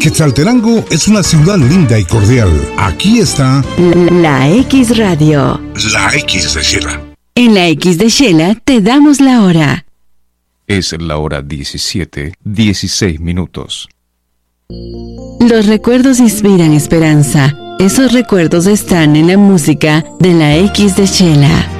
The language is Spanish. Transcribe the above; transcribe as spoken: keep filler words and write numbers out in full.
Quetzaltenango es una ciudad linda y cordial. Aquí está La X Radio. La X de Xela. En la X de Xela te damos la hora. Es la hora diecisiete, dieciséis minutos. Los recuerdos inspiran esperanza. Esos recuerdos están en la música de la X de Xela.